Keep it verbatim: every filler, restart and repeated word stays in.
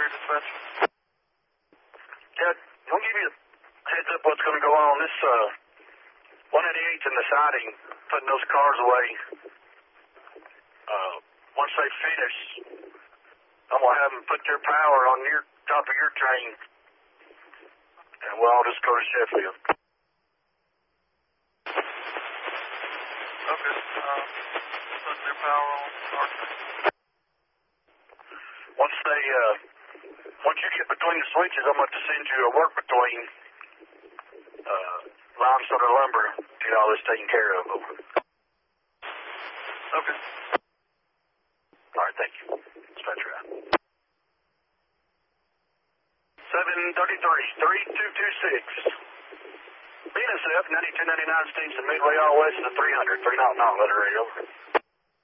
three, dispatch. Yeah, I'll give you a heads up what's going to go on. This uh, one eighty-eight's in the siding, putting those cars away. Uh, once they finish, I'm going to have them put their power on your top of your train, and we'll all just go to Sheffield. Okay, uh, put their power on our train. Once they, uh, once you get between the switches, I'm going to send you a work between uh, limestone and lumber to get all this taken care of. Over. Okay. All right, thank you. Dispatch route. seven thirty-three, three two two six. B N S F ninety-two ninety-nine Stevenson Midway, all west of the three hundred, three knot knot, letter A, over.